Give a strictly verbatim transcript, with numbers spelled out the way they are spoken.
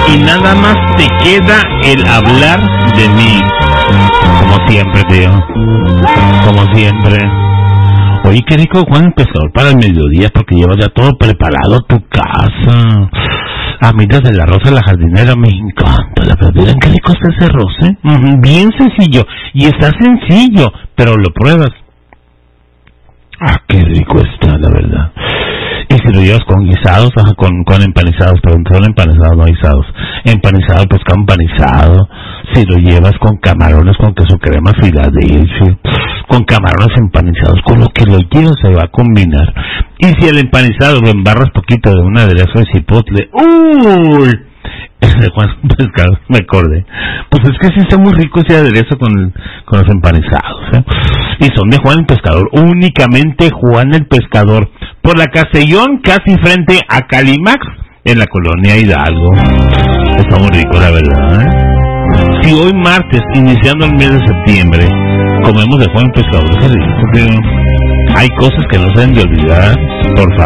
y nada más te queda el hablar de mí. Como siempre, tío. Como siempre. Oye, qué rico Juan el Pescador para el mediodía, porque llevas ya todo preparado a tu casa. A mí desde la rosa de la jardinera me encanta, la verdad. Miren qué rico está ese arroz, ¿eh? Uh-huh. Bien sencillo. Y está sencillo, pero lo pruebas. Ah, qué rico está, la verdad. Y si lo llevas con guisados, ajá, con, con empanizados, perdón, son empanizados, no guisados. Empanizado, pescado empanizado. Si lo llevas con camarones, con queso crema Filadelfia, con camarones empanizados, con lo que lo llevas se va a combinar. Y si el empanizado lo embarras poquito de un aderezo de chipotle, ¡uy! Ese Juan Pescador, me acordé. Pues es que sí está muy rico ese aderezo con, con los empanizados, ¿eh? Y son de Juan el Pescador, únicamente Juan el Pescador, por la Castellón, casi frente a Calimax, en la colonia Hidalgo. Está muy rico, la verdad, ¿eh? Si hoy martes, iniciando el mes de septiembre, comemos de Juan el Pescador, es rico, porque hay cosas que no se deben de olvidar, por favor.